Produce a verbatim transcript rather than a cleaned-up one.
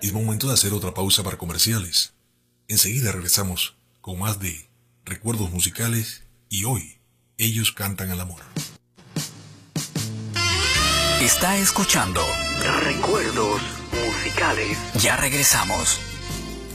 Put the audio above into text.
Es momento de hacer otra pausa para comerciales. Enseguida regresamos con más de recuerdos musicales y hoy ellos cantan al amor. Está escuchando Recuerdos Musicales. Ya regresamos.